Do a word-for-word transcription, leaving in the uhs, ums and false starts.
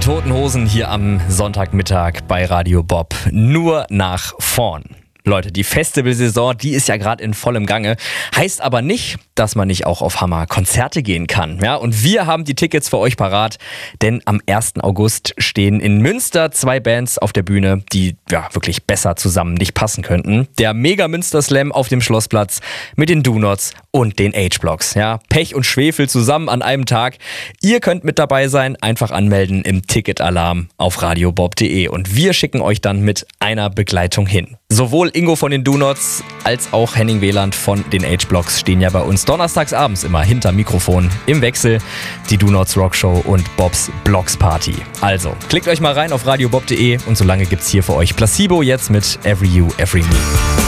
Toten Hosen hier am Sonntagmittag bei Radio Bob. Nur nach vorn. Leute, die Festivalsaison, die ist ja gerade in vollem Gange. Heißt aber nicht, dass man nicht auch auf Hammer-Konzerte gehen kann. Ja, und wir haben die Tickets für euch parat, denn am ersten August stehen in Münster zwei Bands auf der Bühne, die ja wirklich besser zusammen nicht passen könnten. Der Mega Münster Slam auf dem Schlossplatz mit den Do-Nots und den H-Blocks. Ja, Pech und Schwefel zusammen an einem Tag. Ihr könnt mit dabei sein, einfach anmelden im Ticketalarm auf radiobob punkt de und wir schicken euch dann mit einer Begleitung hin. Sowohl Ingo von den Do-Nots als auch Henning Wieland von den H-Blocks stehen ja bei uns donnerstags abends immer hinter Mikrofon im Wechsel. Die Do-Nots Rockshow und Bobs Blocks Party. Also, klickt euch mal rein auf radiobob punkt de und solange gibt's hier für euch Placebo jetzt mit Every You, Every Me.